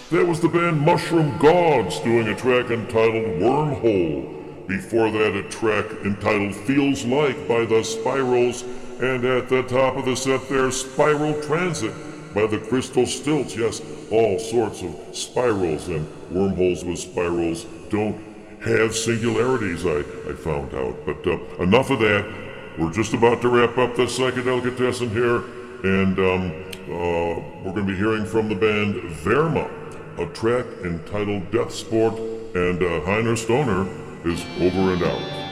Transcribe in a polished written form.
That was the band Mushroom Gods doing a track entitled Wormhole. Before that, a track entitled Feels Like by the Spirals. And at the top of the set there, Spiral Transit by the Crystal Stilts. Yes, all sorts of spirals, and wormholes with spirals don't have singularities, I found out. But enough of that. We're just about to wrap up the Psychedelicatessen here, and we're going to be hearing from the band Verma, a track entitled Death Sport, and Heiner Stoner is over and out.